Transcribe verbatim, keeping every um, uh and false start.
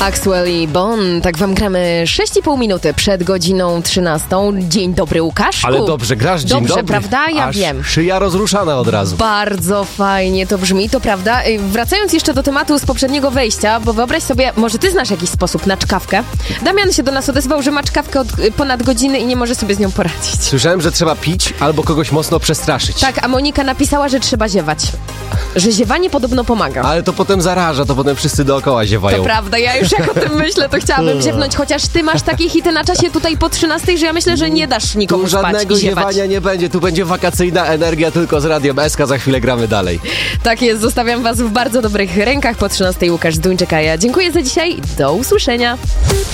Axwell i Bon, tak wam gramy sześć i pół minuty przed godziną trzynastą. Dzień dobry, Łukaszku. Ale dobrze grasz, dzień dobrze, dobry. prawda? Ja Aż wiem. szyja rozruszana od razu. Bardzo fajnie to brzmi, to prawda. Wracając jeszcze do tematu z poprzedniego wejścia, bo wyobraź sobie, może ty znasz jakiś sposób na czkawkę? Damian się do nas odezwał, że ma czkawkę od ponad godziny i nie może sobie z nią poradzić. Słyszałem, że trzeba pić albo kogoś mocno przestraszyć. Tak, a Monika napisała, że trzeba ziewać. Że ziewanie podobno pomaga. Ale to potem zaraża, to potem wszyscy dookoła ziewają. To prawda, ja już jak o tym myślę, to chciałabym ziewnąć, chociaż ty masz takie hity na czasie tutaj po trzynastej, że ja myślę, że nie dasz nikomu Tu spać żadnego i ziewać. ziewania nie będzie, tu będzie wakacyjna energia tylko z Radiem S K, za chwilę gramy dalej. Tak jest, zostawiam was w bardzo dobrych rękach po trzynastej. Łukasz Zduńczyk, a ja dziękuję za dzisiaj, do usłyszenia.